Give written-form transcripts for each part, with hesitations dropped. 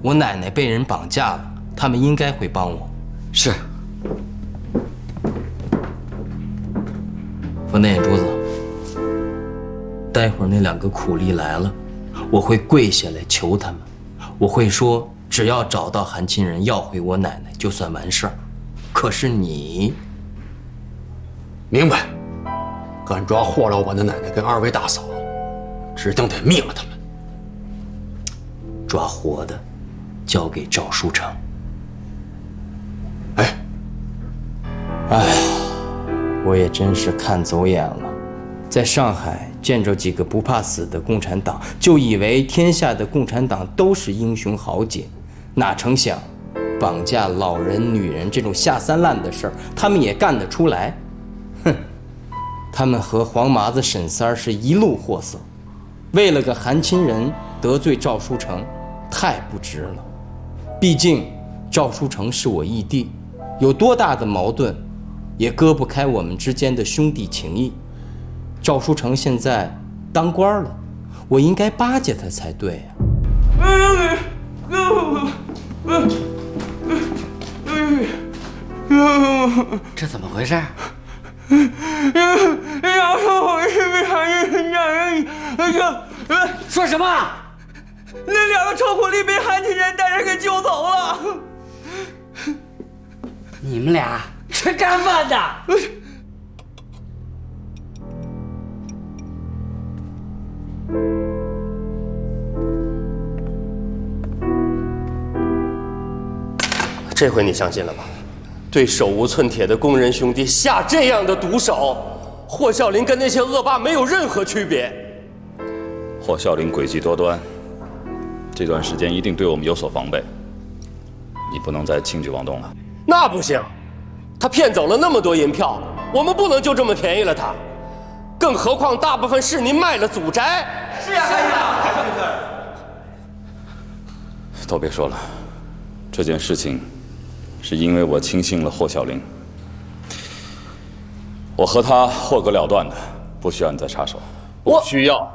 我奶奶被人绑架了，他们应该会帮我。 是。 冯大眼珠子，待会儿那2个苦力来了，我会跪下来求他们，我会说，只要找到韩亲人，要回我奶奶，就算完事儿。可是你， 明白？敢抓霍老板的奶奶跟2位大嫂，指定得灭了他们。 抓活的，交给赵书成。 哎， 我也真是看走眼了，在上海见着几个不怕死的共产党，就以为天下的共产党都是英雄豪杰，哪成想，绑架老人、女人这种下三滥的事儿，他们也干得出来。哼，他们和黄麻子、沈三儿是一路货色，为了个韩亲人得罪赵书成，太不值了。毕竟赵书成是我义弟，有多大的矛盾，也割不开我们之间的兄弟情谊。赵书成现在当官了，我应该巴结他才对呀。 这怎么回事？说什么？ 那2个臭苦力被韩亲人带人给救走了。 你们俩吃干饭的？ 这回你相信了吧？对手无寸铁的工人兄弟下这样的毒手，霍啸林跟那些恶霸没有任何区别。 霍啸林诡计多端，这段时间一定对我们有所防备。你不能再轻举妄动了。 那不行，他骗走了那么多银票，我们不能就这么便宜了他。更何况大部分市民卖了祖宅。 是呀，是呀。 都别说了，这件事情是因为我轻信了霍啸林，我和他或割了断的，不需要你再插手。 不需要。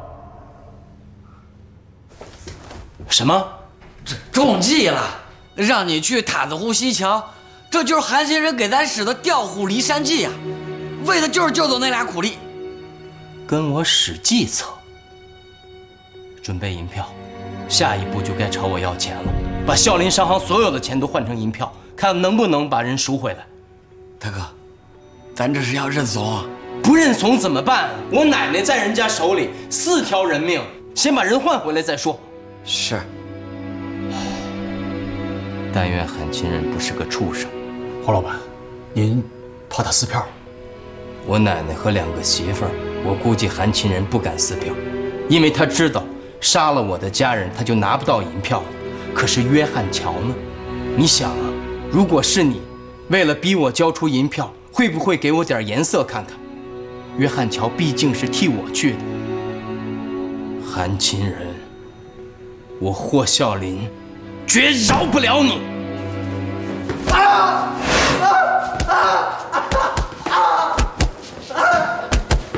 什么？ 中计了，让你去塔子湖西桥，这就是韩先生给咱使的调虎离山计啊，为的就是救走那俩苦力。 跟我使计策，准备银票，下一步就该朝我要钱了，把孝林商行所有的钱都换成银票，看能不能把人赎回来。 大哥，咱这是要认怂啊？ 不认怂怎么办？我奶奶在人家手里，4条人命，先把人换回来再说。 是。 但愿韩亲人不是个畜生。 霍老板，您怕他撕票？ 我奶奶和2个媳妇儿，我估计韩亲人不敢撕票，因为他知道杀了我的家人，他就拿不到银票了。可是约翰乔呢？你想啊，如果是你，为了逼我交出银票，会不会给我点颜色看看？约翰乔毕竟是替我去的。韩亲人，我霍啸林绝饶不了你！